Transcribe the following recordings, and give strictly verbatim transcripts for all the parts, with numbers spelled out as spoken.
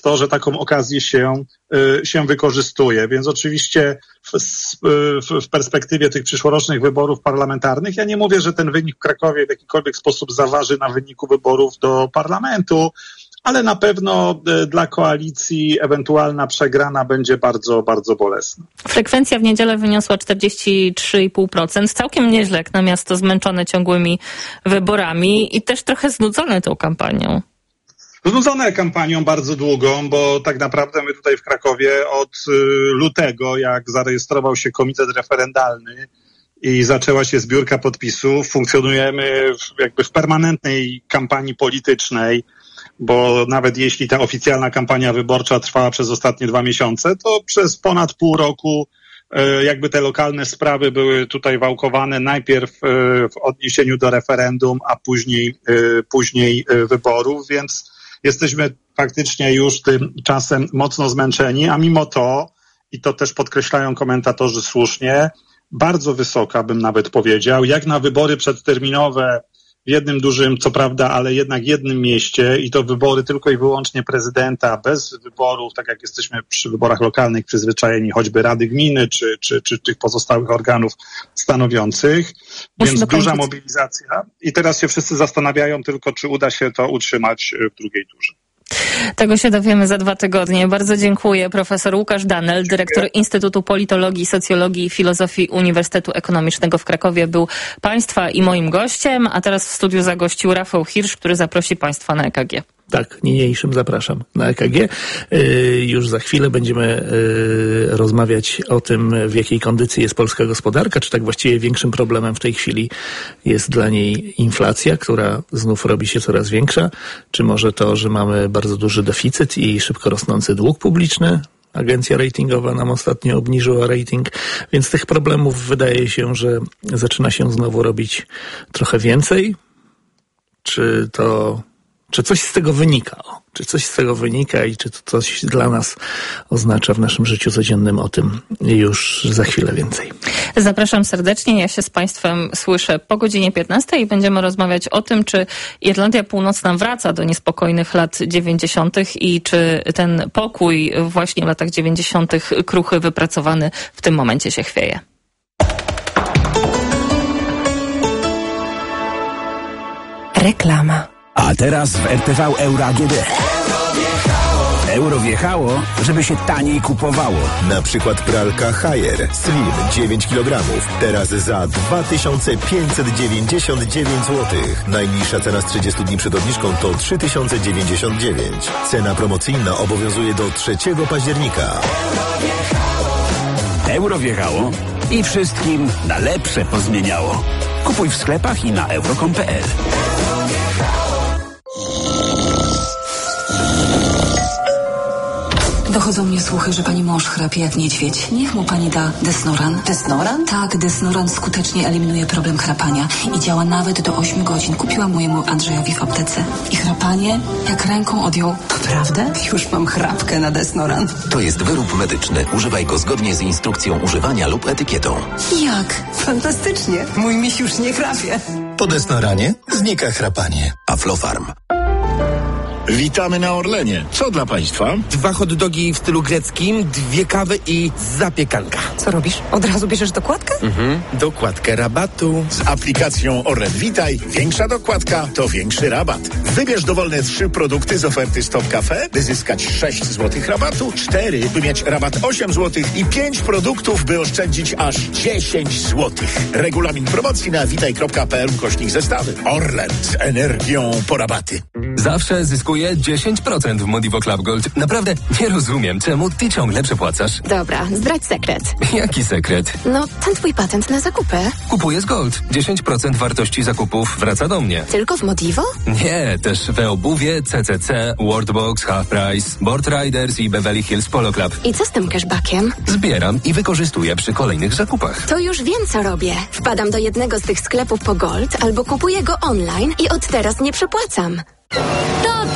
to, że taką okazję się, się wykorzystuje. Więc oczywiście w, w, w perspektywie tych przyszłorocznych wyborów parlamentarnych, ja nie mówię, że ten wynik w Krakowie w jakikolwiek sposób zaważy na wyniku wyborów do parlamentu, ale na pewno dla koalicji ewentualna przegrana będzie bardzo, bardzo bolesna. Frekwencja w niedzielę wyniosła czterdzieści trzy i pół procent. Całkiem nieźle jak na miasto zmęczone ciągłymi wyborami i też trochę znudzone tą kampanią. Znudzone kampanią bardzo długą, bo tak naprawdę my tutaj w Krakowie od lutego, jak zarejestrował się komitet referendalny i zaczęła się zbiórka podpisów, funkcjonujemy w, jakby w permanentnej kampanii politycznej, bo nawet jeśli ta oficjalna kampania wyborcza trwała przez ostatnie dwa miesiące, to przez ponad pół roku jakby te lokalne sprawy były tutaj wałkowane najpierw w odniesieniu do referendum, a później, później wyborów, więc jesteśmy faktycznie już tym czasem mocno zmęczeni, a mimo to, i to też podkreślają komentatorzy słusznie, bardzo wysoka, bym nawet powiedział, jak na wybory przedterminowe w jednym dużym, co prawda, ale jednak jednym mieście i to wybory tylko i wyłącznie prezydenta, bez wyborów, tak jak jesteśmy przy wyborach lokalnych przyzwyczajeni, choćby Rady Gminy czy, czy, czy tych pozostałych organów stanowiących. Musimy Więc duża mobilizacja i teraz się wszyscy zastanawiają tylko, czy uda się to utrzymać w drugiej turze. Tego się dowiemy za dwa tygodnie. Bardzo dziękuję. Profesor Łukasz Danel, dziękuję. Dyrektor Instytutu Politologii, Socjologii i Filozofii Uniwersytetu Ekonomicznego w Krakowie, był Państwa i moim gościem, a teraz w studiu zagościł Rafał Hirsch, który zaprosi Państwa na E K G. Tak, niniejszym zapraszam na E K G. Yy, już za chwilę będziemy yy, rozmawiać o tym, w jakiej kondycji jest polska gospodarka, czy tak właściwie większym problemem w tej chwili jest dla niej inflacja, która znów robi się coraz większa, czy może to, że mamy bardzo duży deficyt i szybko rosnący dług publiczny. Agencja ratingowa nam ostatnio obniżyła rating, więc tych problemów wydaje się, że zaczyna się znowu robić trochę więcej. Czy to... Czy coś z tego wynika? O, czy coś z tego wynika i czy to coś dla nas oznacza w naszym życiu codziennym? O tym już za chwilę więcej. Zapraszam serdecznie. Ja się z Państwem słyszę po godzinie piętnastej i będziemy rozmawiać o tym, czy Irlandia Północna wraca do niespokojnych lat dziewięćdziesiątych i czy ten pokój właśnie w latach dziewięćdziesiątych kruchy wypracowany w tym momencie się chwieje. Reklama. A teraz w R T V Euro A G D. Euro wjechało, żeby się taniej kupowało. Na przykład pralka Haier Slim dziewięć kilogramów. Teraz za dwa tysiące pięćset dziewięćdziesiąt dziewięć złotych. Najniższa cena z trzydziestu dni przed obniżką to trzy tysiące dziewięćdziesiąt dziewięć. Cena promocyjna obowiązuje do trzeciego października. Euro wjechało i wszystkim na lepsze pozmieniało. Kupuj w sklepach i na euro kropka com kropka p l. Dochodzą mnie słuchy, że pani mąż chrapie jak niedźwiedź. Niech mu pani da Desnoran. Desnoran? Tak, Desnoran skutecznie eliminuje problem chrapania i działa nawet do ośmiu godzin. Kupiłam mojemu Andrzejowi w aptece. I chrapanie jak ręką odjął. Naprawdę? Już mam chrapkę na Desnoran. To jest wyrób medyczny. Używaj go zgodnie z instrukcją używania lub etykietą. Jak? Fantastycznie. Mój miś już nie chrapie. Po Desnoranie znika chrapanie. Aflofarm. Witamy na Orlenie. Co dla Państwa? Dwa hot dogi w stylu greckim, dwie kawy i zapiekanka. Co robisz? Od razu bierzesz dokładkę? Mhm. Dokładkę rabatu. Z aplikacją Orlen Witaj większa dokładka to większy rabat. Wybierz dowolne trzy produkty z oferty Stop Cafe, by zyskać sześć złotych rabatu, cztery, by mieć rabat osiem złotych i pięć produktów, by oszczędzić aż dziesięć złotych. Regulamin promocji na witaj kropka p l ukośnik zestawy. Orlen z energią po rabaty. Zawsze zyskuję dziesięć procent w Modivo Club Gold. Naprawdę nie rozumiem, czemu ty ciągle przepłacasz. Dobra, zdradź sekret. Jaki sekret? No, ten twój patent na zakupy. Kupuję z Gold. dziesięć procent wartości zakupów wraca do mnie. Tylko w Modivo? Nie, też we obuwie, C C C, Worldbox, Half Price, Board Riders i Beverly Hills Polo Club. I co z tym cashbackiem? Zbieram i wykorzystuję przy kolejnych zakupach. To już wiem, co robię. Wpadam do jednego z tych sklepów po Gold albo kupuję go online i od teraz nie przepłacam. Tato,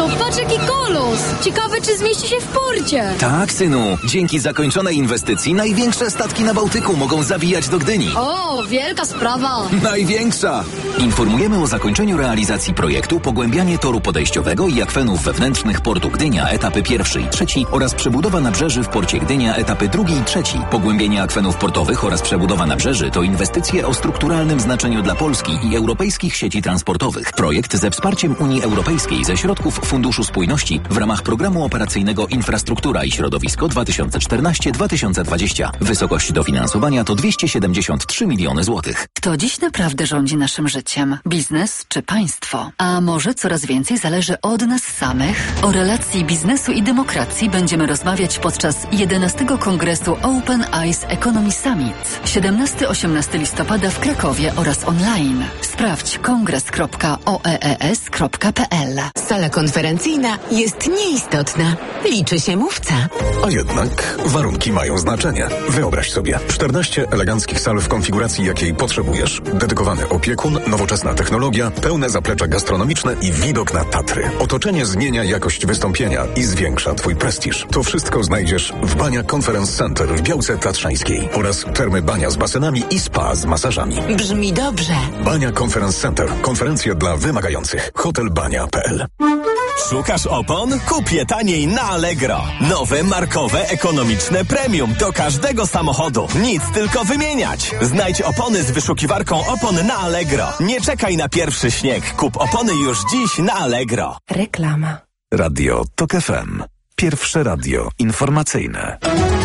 Tato, patrz jaki kolos! Ciekawe, czy zmieści się w porcie. Tak, synu. Dzięki zakończonej inwestycji największe statki na Bałtyku mogą zawijać do Gdyni. O, wielka sprawa. Największa! Informujemy o zakończeniu realizacji projektu Pogłębianie toru podejściowego i akwenów wewnętrznych portu Gdynia, etapy pierwszy i trzeci oraz przebudowa nabrzeży w porcie Gdynia, etapy drugi i trzeci. Pogłębienie akwenów portowych oraz przebudowa nabrzeży to inwestycje o strukturalnym znaczeniu dla Polski i europejskich sieci transportowych. Projekt ze wsparciem Unii Europejskiej ze środków Funduszu Spójności w ramach Programu Operacyjnego Infrastruktura i Środowisko dwa tysiące czternaście do dwa tysiące dwudziestego. Wysokość dofinansowania to dwieście siedemdziesiąt trzy miliony złotych. Kto dziś naprawdę rządzi naszym życiem? Biznes czy państwo? A może coraz więcej zależy od nas samych? O relacji biznesu i demokracji będziemy rozmawiać podczas jedenastego Kongresu Open Eyes Economy Summit. siedemnastego do osiemnastego listopada w Krakowie oraz online. Sprawdź kongres kropka o e e s kropka p l. Sala konferencyjna jest nieistotna. Liczy się mówca. A jednak warunki mają znaczenie. Wyobraź sobie czternaście eleganckich sal w konfiguracji, jakiej potrzebujesz. Dedykowany opiekun, nowoczesna technologia, pełne zaplecze gastronomiczne i widok na Tatry. Otoczenie zmienia jakość wystąpienia i zwiększa Twój prestiż. To wszystko znajdziesz w Bania Conference Center w Białce Tatrzańskiej oraz termy Bania z basenami i spa z masażami. Brzmi dobrze. Bania Conference Center. Konferencje dla wymagających. hotel bania kropka p l. Szukasz opon? Kup je taniej na Allegro. Nowe, markowe, ekonomiczne premium do każdego samochodu. Nic, tylko wymieniać. Znajdź opony z wyszukiwarką opon na Allegro. Nie czekaj na pierwszy śnieg. Kup opony już dziś na Allegro. Reklama. Radio Tok F M. Pierwsze radio informacyjne.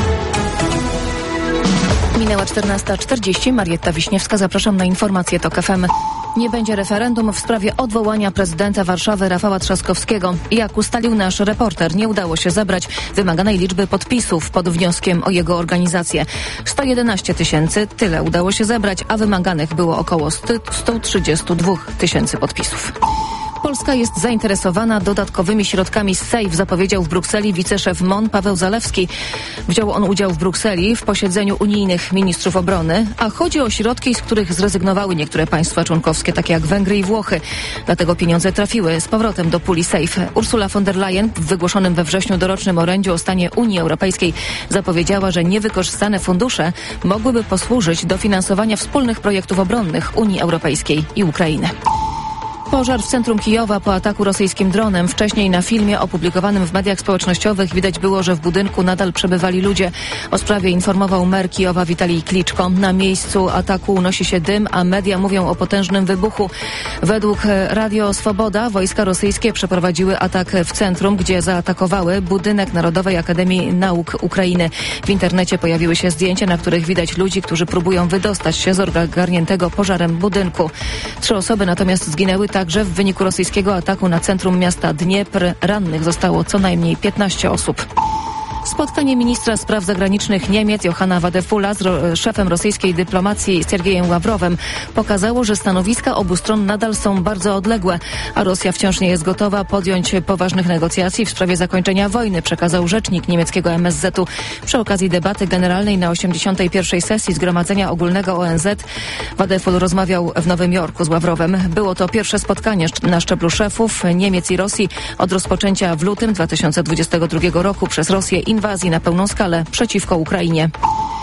Minęła czternasta czterdzieści. Marietta Wiśniewska. Zapraszam na informacje Tok F M. Nie będzie referendum w sprawie odwołania prezydenta Warszawy Rafała Trzaskowskiego. Jak ustalił nasz reporter, nie udało się zebrać wymaganej liczby podpisów pod wnioskiem o jego organizację. sto jedenaście tysięcy, tyle udało się zebrać, a wymaganych było około sto trzydzieści dwa tysięcy podpisów. Polska jest zainteresowana dodatkowymi środkami z SAFE, zapowiedział w Brukseli wiceszef M O N Paweł Zalewski. Wziął on udział w Brukseli w posiedzeniu unijnych ministrów obrony, a chodzi o środki, z których zrezygnowały niektóre państwa członkowskie, takie jak Węgry i Włochy. Dlatego pieniądze trafiły z powrotem do puli SAFE. Ursula von der Leyen w wygłoszonym we wrześniu dorocznym orędziu o stanie Unii Europejskiej zapowiedziała, że niewykorzystane fundusze mogłyby posłużyć do finansowania wspólnych projektów obronnych Unii Europejskiej i Ukrainy. Pożar w centrum Kijowa po ataku rosyjskim dronem. Wcześniej na filmie opublikowanym w mediach społecznościowych widać było, że w budynku nadal przebywali ludzie. O sprawie informował mer Kijowa Witalij Kliczko. Na miejscu ataku unosi się dym, a media mówią o potężnym wybuchu. Według Radio Swoboda wojska rosyjskie przeprowadziły atak w centrum, gdzie zaatakowały budynek Narodowej Akademii Nauk Ukrainy. W internecie pojawiły się zdjęcia, na których widać ludzi, którzy próbują wydostać się z ogarniętego pożarem budynku. Trzy osoby natomiast zginęły także w wyniku rosyjskiego ataku na centrum miasta Dniepr. Rannych zostało co najmniej piętnaście osób. Spotkanie ministra spraw zagranicznych Niemiec Johanna Wadefulla z ro- szefem rosyjskiej dyplomacji Siergiejem Ławrowem pokazało, że stanowiska obu stron nadal są bardzo odległe, a Rosja wciąż nie jest gotowa podjąć poważnych negocjacji w sprawie zakończenia wojny, przekazał rzecznik niemieckiego M S Z u przy okazji debaty generalnej na osiemdziesiątej pierwszej sesji Zgromadzenia Ogólnego O N Z. Wadefull rozmawiał w Nowym Jorku z Ławrowem. Było to pierwsze spotkanie na szczeblu szefów Niemiec i Rosji od rozpoczęcia w lutym dwa tysiące dwudziestego drugiego roku przez Rosję inwazji na pełną skalę przeciwko Ukrainie.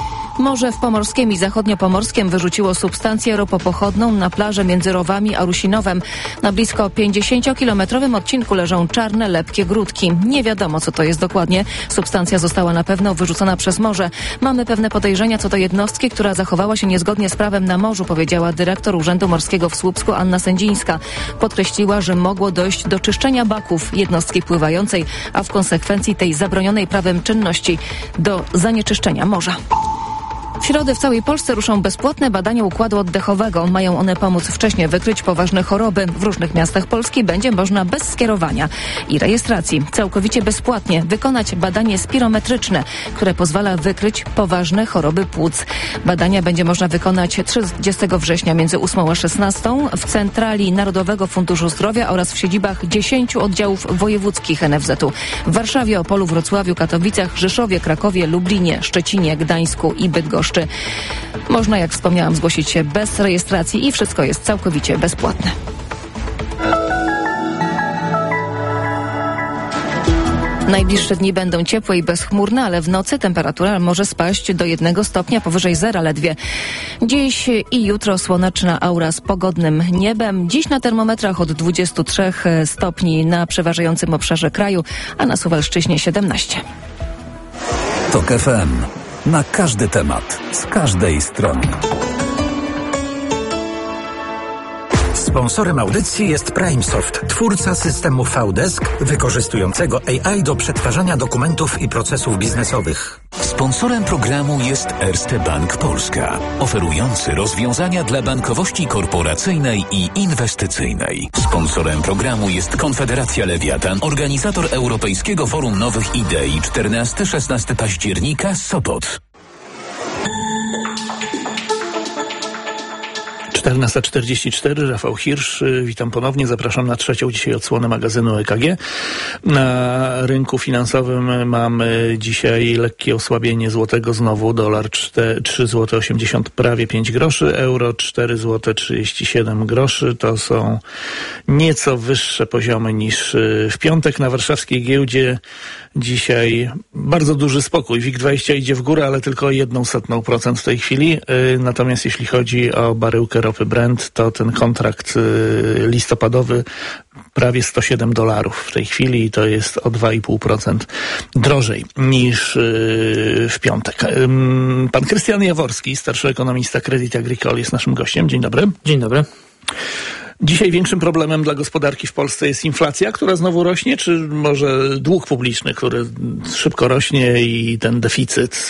Morze w Pomorskiem i Zachodniopomorskiem wyrzuciło substancję ropopochodną na plażę między Rowami a Rusinowem. Na blisko pięćdziesięciokilometrowym odcinku leżą czarne, lepkie grudki. Nie wiadomo, co to jest dokładnie. Substancja została na pewno wyrzucona przez morze. Mamy pewne podejrzenia co do jednostki, która zachowała się niezgodnie z prawem na morzu, powiedziała dyrektor Urzędu Morskiego w Słupsku Anna Sędzińska. Podkreśliła, że mogło dojść do czyszczenia baków jednostki pływającej, a w konsekwencji tej zabronionej prawem czynności do zanieczyszczenia morza. W środę w całej Polsce ruszą bezpłatne badania układu oddechowego. Mają one pomóc wcześnie wykryć poważne choroby. W różnych miastach Polski będzie można bez skierowania i rejestracji całkowicie bezpłatnie wykonać badanie spirometryczne, które pozwala wykryć poważne choroby płuc. Badania będzie można wykonać trzydziestego września między ósmą a szesnastą w Centrali Narodowego Funduszu Zdrowia oraz w siedzibach dziesięciu oddziałów wojewódzkich N F Z u w Warszawie, Opolu, Wrocławiu, Katowicach, Rzeszowie, Krakowie, Lublinie, Szczecinie, Gdańsku i Bydgoszczy. Można, jak wspomniałam, zgłosić się bez rejestracji i wszystko jest całkowicie bezpłatne. Najbliższe dni będą ciepłe i bezchmurne, ale w nocy temperatura może spaść do jednego stopnia powyżej zera ledwie. Dziś i jutro słoneczna aura z pogodnym niebem. Dziś na termometrach od dwudziestu trzech stopni na przeważającym obszarze kraju, a na Suwalszczyźnie siedemnaście. Tok F M. Na każdy temat, z każdej strony. Sponsorem audycji jest PrimeSoft, twórca systemu V-Desk wykorzystującego A I do przetwarzania dokumentów i procesów biznesowych. Sponsorem programu jest Erste Bank Polska, oferujący rozwiązania dla bankowości korporacyjnej i inwestycyjnej. Sponsorem programu jest Konfederacja Lewiatan, organizator Europejskiego Forum Nowych Idei czternastego do szesnastego października, Sopot. czternasta czterdzieści cztery, Rafał Hirsch, witam ponownie, zapraszam na trzecią dzisiaj odsłonę magazynu E K G. Na rynku finansowym mamy dzisiaj lekkie osłabienie złotego, znowu dolar trzy złote osiemdziesiąt, prawie pięć groszy, euro cztery złote trzydzieści siedem groszy, to są nieco wyższe poziomy niż w piątek. Na warszawskiej giełdzie dzisiaj bardzo duży spokój, WIG dwadzieścia idzie w górę, ale tylko o jedną setną procent w tej chwili, natomiast jeśli chodzi o baryłkę ropy Brent, to ten kontrakt listopadowy prawie sto siedem dolarów w tej chwili i to jest o dwa i pół procent drożej niż w piątek. Pan Krystian Jaworski, starszy ekonomista Crédit Agricole, jest naszym gościem. Dzień dobry. Dzień dobry. Dzisiaj większym problemem dla gospodarki w Polsce jest inflacja, która znowu rośnie, czy może dług publiczny, który szybko rośnie i ten deficyt,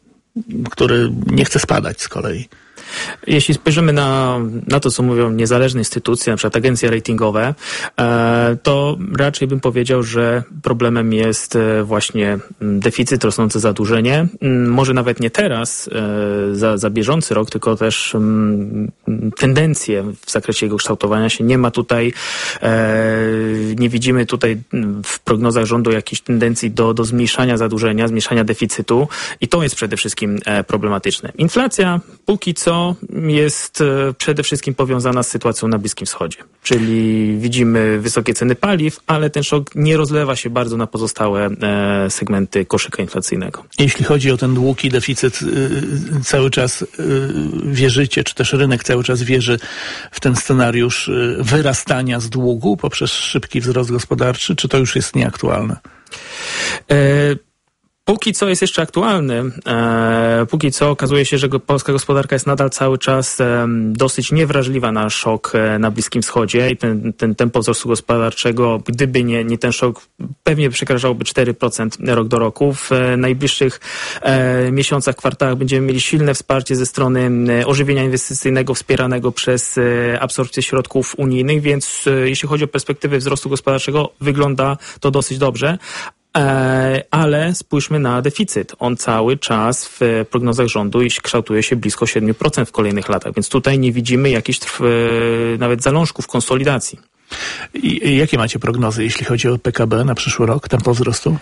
który nie chce spadać z kolei? Jeśli spojrzymy na, na to, co mówią niezależne instytucje, na przykład agencje ratingowe, e, to raczej bym powiedział, że problemem jest właśnie deficyt, rosnące zadłużenie. Może nawet nie teraz, e, za, za bieżący rok, tylko też m, tendencje w zakresie jego kształtowania się. Nie ma tutaj, e, nie widzimy tutaj w prognozach rządu jakichś tendencji do, do zmniejszania zadłużenia, zmniejszania deficytu i to jest przede wszystkim e, problematyczne. Inflacja póki co jest przede wszystkim powiązana z sytuacją na Bliskim Wschodzie. Czyli widzimy wysokie ceny paliw, ale ten szok nie rozlewa się bardzo na pozostałe e, segmenty koszyka inflacyjnego. Jeśli chodzi o ten dług i deficyt, y, cały czas y, wierzycie, czy też rynek cały czas wierzy w ten scenariusz y, wyrastania z długu poprzez szybki wzrost gospodarczy, czy to już jest nieaktualne? E, Póki co jest jeszcze aktualny. E, póki co okazuje się, że go, polska gospodarka jest nadal cały czas e, dosyć niewrażliwa na szok e, na Bliskim Wschodzie i ten, ten tempo wzrostu gospodarczego, gdyby nie, nie ten szok, pewnie przekraczałby cztery procent rok do roku. W e, najbliższych e, miesiącach, kwartałach będziemy mieli silne wsparcie ze strony e, ożywienia inwestycyjnego wspieranego przez e, absorpcję środków unijnych, więc e, jeśli chodzi o perspektywy wzrostu gospodarczego, wygląda to dosyć dobrze. Ale spójrzmy na deficyt. On cały czas w prognozach rządu kształtuje się blisko siedem procent w kolejnych latach, więc tutaj nie widzimy jakichś nawet zalążków konsolidacji. I jakie macie prognozy, jeśli chodzi o P K B na przyszły rok, tempo wzrostu?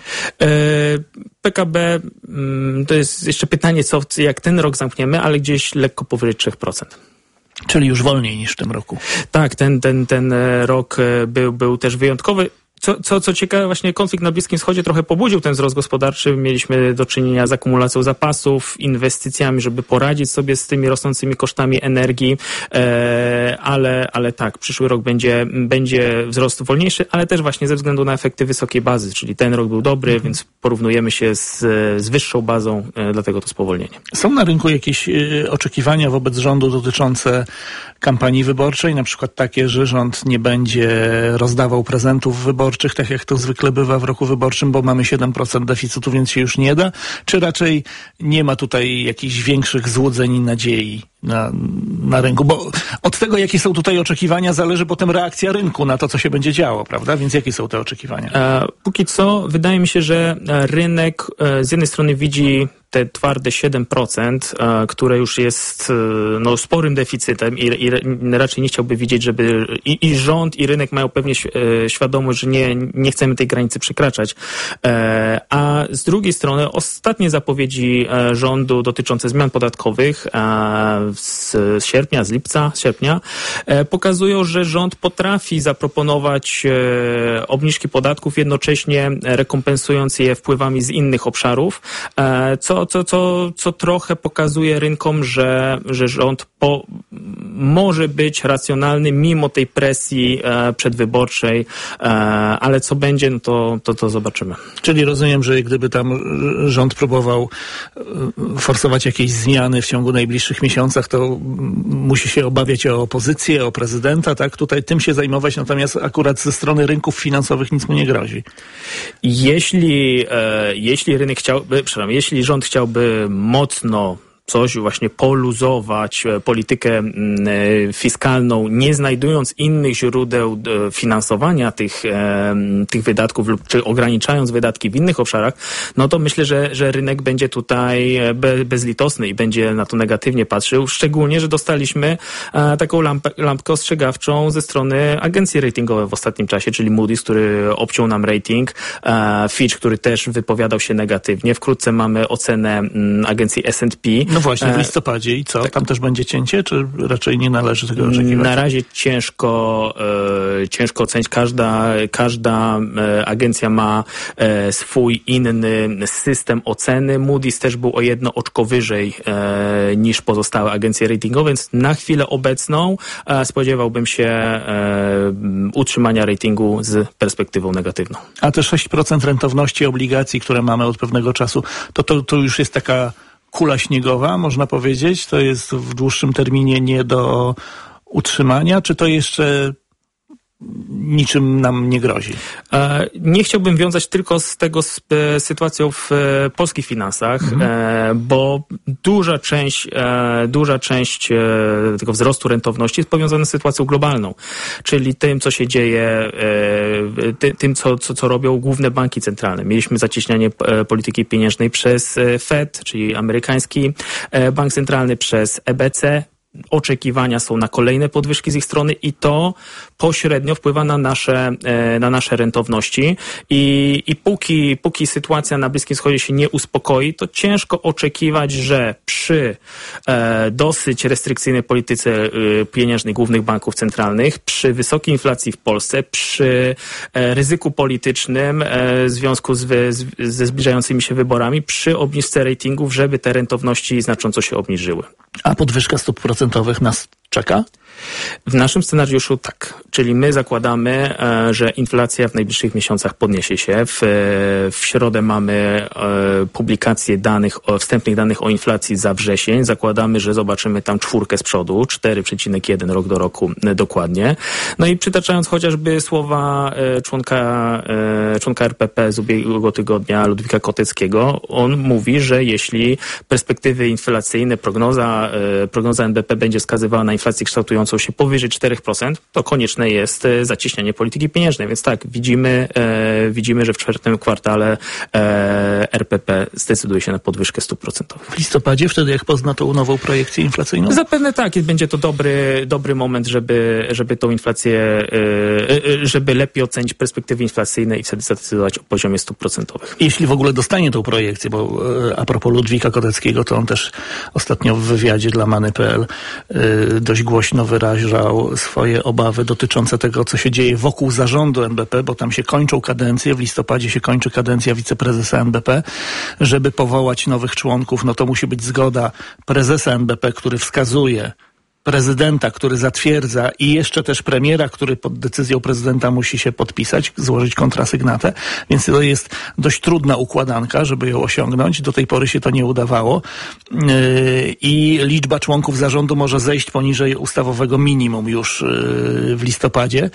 P K B to jest jeszcze pytanie, co, jak ten rok zamkniemy, ale gdzieś lekko powyżej trzy procent. Czyli już wolniej niż w tym roku. Tak, ten, ten, ten rok był, był też wyjątkowy. Co, co, co ciekawe, właśnie konflikt na Bliskim Wschodzie trochę pobudził ten wzrost gospodarczy. Mieliśmy do czynienia z akumulacją zapasów, inwestycjami, żeby poradzić sobie z tymi rosnącymi kosztami energii, e, ale, ale tak, przyszły rok będzie, będzie wzrost wolniejszy, ale też właśnie ze względu na efekty wysokiej bazy, czyli ten rok był dobry, mhm. więc porównujemy się z, z wyższą bazą, e, dlatego to spowolnienie. Są na rynku jakieś e, oczekiwania wobec rządu dotyczące kampanii wyborczej, na przykład takie, że rząd nie będzie rozdawał prezentów wyborczych, tak jak to zwykle bywa w roku wyborczym, bo mamy siedem procent deficytu, więc się już nie da? Czy raczej nie ma tutaj jakichś większych złudzeń i nadziei na, na rynku? Bo od tego, jakie są tutaj oczekiwania, zależy potem reakcja rynku na to, co się będzie działo, prawda? Więc jakie są te oczekiwania? E, póki co wydaje mi się, że rynek e, z jednej strony widzi te twarde siedem procent, e, które już jest e, no, sporym deficytem i, i raczej nie chciałby widzieć, żeby i, i rząd, i rynek mają pewnie ś, e, świadomość, że nie, nie chcemy tej granicy przekraczać. E, a z drugiej strony ostatnie zapowiedzi rządu dotyczące zmian podatkowych z sierpnia, z lipca, z sierpnia pokazują, że rząd potrafi zaproponować obniżki podatków, jednocześnie rekompensując je wpływami z innych obszarów, co, co, co, co trochę pokazuje rynkom, że, że rząd po, może być racjonalny mimo tej presji przedwyborczej, ale co będzie, no to, to, to zobaczymy. Czyli rozumiem, że gdyby tam rząd próbował forsować jakieś zmiany w ciągu najbliższych miesiącach, to musi się obawiać o opozycję, o prezydenta, tak? Tutaj tym się zajmować, natomiast akurat ze strony rynków finansowych nic mu nie grozi. Jeśli, e, jeśli rynek chciałby, przepraszam, jeśli rząd chciałby mocno coś właśnie poluzować politykę fiskalną, nie znajdując innych źródeł finansowania tych, tych wydatków lub czy ograniczając wydatki w innych obszarach, no to myślę, że, że rynek będzie tutaj bezlitosny i będzie na to negatywnie patrzył, szczególnie, że dostaliśmy taką lampę, lampkę ostrzegawczą ze strony agencji ratingowej w ostatnim czasie, czyli Moody's, który obciął nam rating, Fitch, który też wypowiadał się negatywnie. Wkrótce mamy ocenę agencji S and P. No właśnie, w listopadzie i co? Tak. Tam też będzie cięcie, czy raczej nie należy tego oczekiwać? Na razie ciężko, e, ciężko ocenić. Każda, każda e, agencja ma e, swój inny system oceny. Moody's też był o jedno oczko wyżej e, niż pozostałe agencje ratingowe, więc na chwilę obecną e, spodziewałbym się e, utrzymania ratingu z perspektywą negatywną. A te sześć procent rentowności obligacji, które mamy od pewnego czasu, to, to, to już jest taka kula śniegowa, można powiedzieć? To jest w dłuższym terminie nie do utrzymania, czy to jeszcze niczym nam nie grozi? E, nie chciałbym wiązać tylko z tego z e, sytuacją w e, polskich finansach, mhm. e, bo duża część, e, duża część e, tego wzrostu rentowności jest powiązana z sytuacją globalną, czyli tym, co się dzieje, e, ty, tym, co, co, co robią główne banki centralne. Mieliśmy zacieśnianie e, polityki pieniężnej przez e, Fed, czyli amerykański e, bank centralny, przez E B C. Oczekiwania są na kolejne podwyżki z ich strony i to pośrednio wpływa na nasze, na nasze rentowności i, i póki, póki sytuacja na Bliskim Wschodzie się nie uspokoi, to ciężko oczekiwać, że przy e, dosyć restrykcyjnej polityce e, pieniężnej głównych banków centralnych, przy wysokiej inflacji w Polsce, przy e, ryzyku politycznym e, w związku z, wy, z, ze zbliżającymi się wyborami, przy obniżce ratingów, żeby te rentowności znacząco się obniżyły. A podwyżka stóp procentowych nas czeka? W naszym scenariuszu tak. Czyli my zakładamy, że inflacja w najbliższych miesiącach podniesie się. W, w środę mamy publikację danych, wstępnych danych o inflacji za wrzesień. Zakładamy, że zobaczymy tam czwórkę z przodu, cztery przecinek jeden rok do roku dokładnie. No i przytaczając chociażby słowa członka, członka R P P z ubiegłego tygodnia, Ludwika Koteckiego, on mówi, że jeśli perspektywy inflacyjne, prognoza, prognoza N B P będzie wskazywała na inflację kształtującą się powyżej cztery procent, to konieczne jest zacieśnianie polityki pieniężnej. Więc tak, widzimy, e, widzimy, że w czwartym kwartale e, R P P zdecyduje się na podwyżkę stóp procentowych. W listopadzie, wtedy jak pozna tą nową projekcję inflacyjną? Zapewne tak. Będzie to dobry, dobry moment, żeby, żeby tą inflację, e, żeby lepiej ocenić perspektywy inflacyjne i wtedy zdecydować o poziomie stóp procentowych. Jeśli w ogóle dostanie tą projekcję, bo e, a propos Ludwika Koteckiego, to on też ostatnio w wywiadzie dla Many kropka pe el e, dość głośno wyrażał swoje obawy dotyczące tego, co się dzieje wokół zarządu N B P, bo tam się kończą kadencje, w listopadzie się kończy kadencja wiceprezesa N B P. Żeby powołać nowych członków, no to musi być zgoda prezesa N B P, który wskazuje, prezydenta, który zatwierdza i jeszcze też premiera, który pod decyzją prezydenta musi się podpisać, złożyć kontrasygnatę, więc to jest dość trudna układanka, żeby ją osiągnąć. Do tej pory się to nie udawało yy, i liczba członków zarządu może zejść poniżej ustawowego minimum już yy, w listopadzie.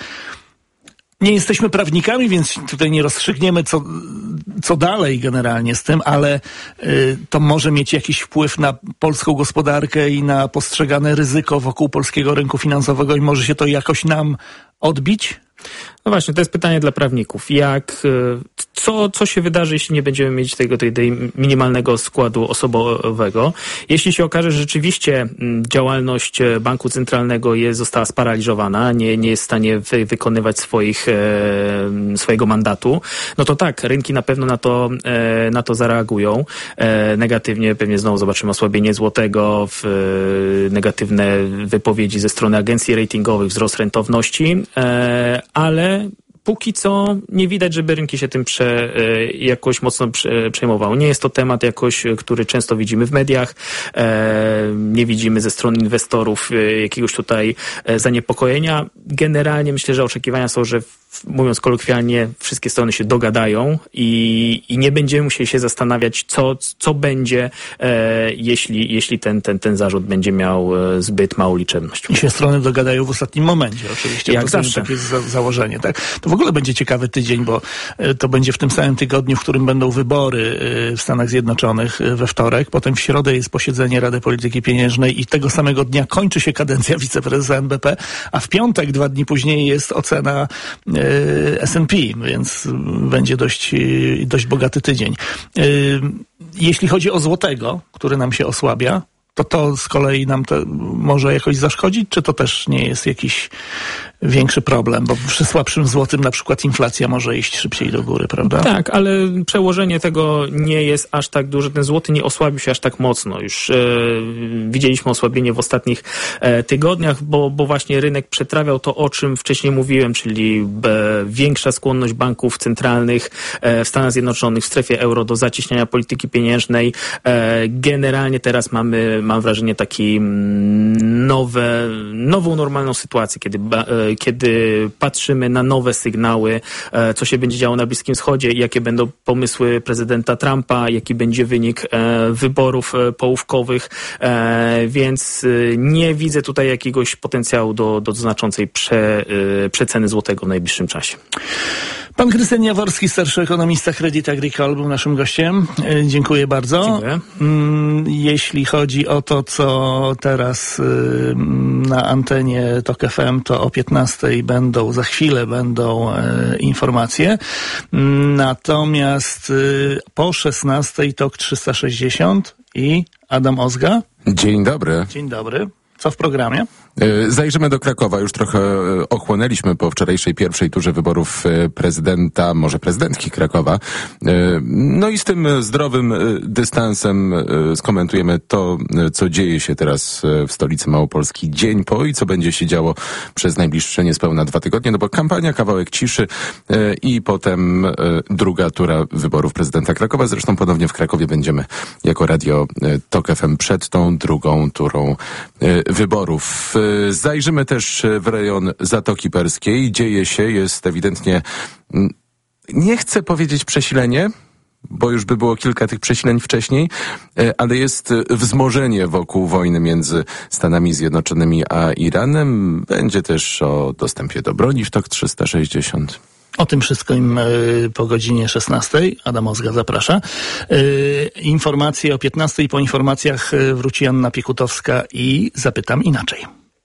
Nie jesteśmy prawnikami, więc tutaj nie rozstrzygniemy, co, co dalej generalnie z tym, ale y, to może mieć jakiś wpływ na polską gospodarkę i na postrzegane ryzyko wokół polskiego rynku finansowego i może się to jakoś nam odbić? No właśnie, to jest pytanie dla prawników. Jak, co, co się wydarzy, jeśli nie będziemy mieć tego, tej, tej minimalnego składu osobowego? Jeśli się okaże, że rzeczywiście działalność banku centralnego jest, została sparaliżowana, nie, nie jest w stanie wy, wykonywać swoich, e, swojego mandatu, no to tak, rynki na pewno na to, e, na to zareagują. E, negatywnie pewnie znowu zobaczymy osłabienie złotego, w, e, negatywne wypowiedzi ze strony agencji ratingowych, wzrost rentowności, e, ale póki co nie widać, żeby rynki się tym prze, jakoś mocno prze, przejmowały. Nie jest to temat jakoś, który często widzimy w mediach. E, nie widzimy ze strony inwestorów jakiegoś tutaj zaniepokojenia. Generalnie myślę, że oczekiwania są, że mówiąc kolokwialnie, wszystkie strony się dogadają i, i nie będziemy musieli się zastanawiać, co, co będzie, e, jeśli, jeśli ten, ten, ten zarzut będzie miał e, zbyt małą liczebność. I się strony dogadają w ostatnim momencie, oczywiście. Jak to zawsze. Takie jest za, założenie, tak? To w ogóle będzie ciekawy tydzień, bo e, to będzie w tym samym tygodniu, w którym będą wybory e, w Stanach Zjednoczonych e, we wtorek. Potem w środę jest posiedzenie Rady Polityki Pieniężnej i tego samego dnia kończy się kadencja wiceprezesa N B P, a w piątek, dwa dni później jest ocena e, S and P, więc będzie dość, dość bogaty tydzień. Jeśli chodzi o złotego, który nam się osłabia, to to z kolei nam to może jakoś zaszkodzić, czy to też nie jest jakiś większy problem, bo przy słabszym złotym na przykład inflacja może iść szybciej do góry, prawda? Tak, ale przełożenie tego nie jest aż tak duże. Ten złoty nie osłabił się aż tak mocno. Już e, widzieliśmy osłabienie w ostatnich e, tygodniach, bo, bo właśnie rynek przetrawiał to, o czym wcześniej mówiłem, czyli e, większa skłonność banków centralnych e, w Stanach Zjednoczonych, w strefie euro do zacieśniania polityki pieniężnej. E, generalnie teraz mamy, mam wrażenie, taki nowe, nową normalną sytuację, kiedy ba, e, kiedy patrzymy na nowe sygnały, co się będzie działo na Bliskim Wschodzie, jakie będą pomysły prezydenta Trumpa, jaki będzie wynik wyborów połówkowych, więc nie widzę tutaj jakiegoś potencjału do, do znaczącej prze, przeceny złotego w najbliższym czasie. Pan Krystian Jaworski, starszy ekonomista Crédit Agricole, był naszym gościem. Dziękuję bardzo. Dziękuję. Jeśli chodzi o to, co teraz na antenie Tok F M, to o piętnastej będą, za chwilę będą informacje. Natomiast po szesnastej Tok trzysta sześćdziesiąt i Adam Ozga. Dzień dobry. Dzień dobry. Co w programie? Zajrzymy do Krakowa. Już trochę ochłonęliśmy po wczorajszej pierwszej turze wyborów prezydenta, może prezydentki Krakowa. No i z tym zdrowym dystansem skomentujemy to, co dzieje się teraz w stolicy Małopolski dzień po i co będzie się działo przez najbliższe niespełna dwa tygodnie, no bo kampania, kawałek ciszy i potem druga tura wyborów prezydenta Krakowa. Zresztą ponownie w Krakowie będziemy jako radio Tok F M przed tą drugą turą wyborów. Zajrzymy też w rejon Zatoki Perskiej. Dzieje się, jest ewidentnie, nie chcę powiedzieć przesilenie, bo już by było kilka tych przesileń wcześniej, ale jest wzmożenie wokół wojny między Stanami Zjednoczonymi a Iranem. Będzie też o dostępie do broni w Tok trzysta sześćdziesiąt. O tym wszystkim y, po godzinie szesnastej. Adam Ozga zaprasza. Y, informacje o piętnastej. Po informacjach y, wróci Anna Piekutowska i zapytam inaczej.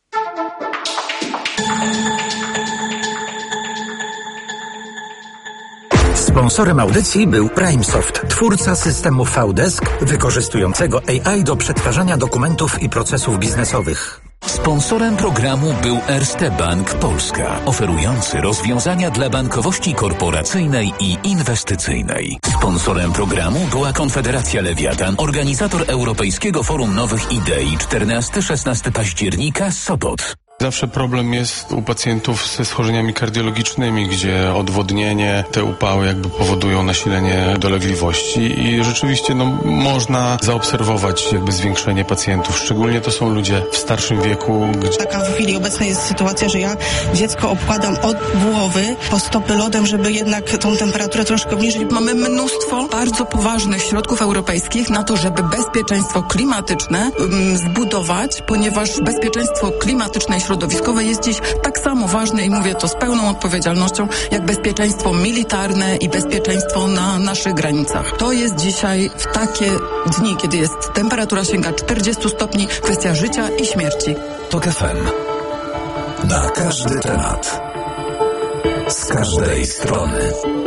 Sponsorem audycji był PrimeSoft, twórca systemu V-Desk wykorzystującego A I do przetwarzania dokumentów i procesów biznesowych. Sponsorem programu był Erste Bank Polska, oferujący rozwiązania dla bankowości korporacyjnej i inwestycyjnej. Sponsorem programu była Konfederacja Lewiatan, organizator Europejskiego Forum Nowych Idei czternastego do szesnastego października, Sopot. Zawsze problem jest u pacjentów ze schorzeniami kardiologicznymi, gdzie odwodnienie, te upały jakby powodują nasilenie dolegliwości i rzeczywiście no, można zaobserwować jakby zwiększenie pacjentów. Szczególnie to są ludzie w starszym wieku. Gdzie... Taka w chwili obecnej jest sytuacja, że ja dziecko obkładam od głowy po stopy lodem, żeby jednak tą temperaturę troszkę obniżyć. Mamy mnóstwo bardzo poważnych środków europejskich na to, żeby bezpieczeństwo klimatyczne um, zbudować, ponieważ bezpieczeństwo klimatyczne i środowiskowe jest dziś tak samo ważne i mówię to z pełną odpowiedzialnością, jak bezpieczeństwo militarne i bezpieczeństwo na naszych granicach. To jest dzisiaj w takie dni, kiedy jest temperatura sięga czterdziestu stopni, kwestia życia i śmierci. Tok F M. Na każdy temat. z każdej strony.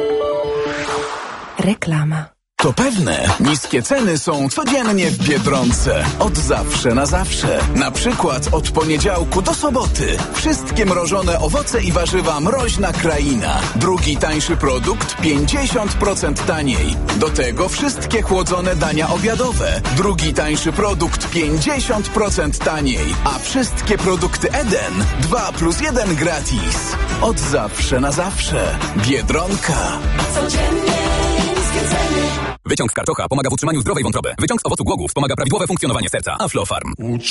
Reklama. To pewne, niskie ceny są codziennie w Biedronce. Od zawsze na zawsze. Na przykład od poniedziałku do soboty. Wszystkie mrożone owoce i warzywa Mroźna Kraina. Drugi tańszy produkt pięćdziesiąt procent taniej. Do tego wszystkie chłodzone dania obiadowe. Drugi tańszy produkt pięćdziesiąt procent taniej. A wszystkie produkty Eden dwa plus jeden gratis. Od zawsze na zawsze. Biedronka. Codziennie niskie ceny. Wyciąg karczocha pomaga w utrzymaniu zdrowej wątroby. Wyciąg z owocu głogów wspomaga prawidłowe funkcjonowanie serca. Aflofarm.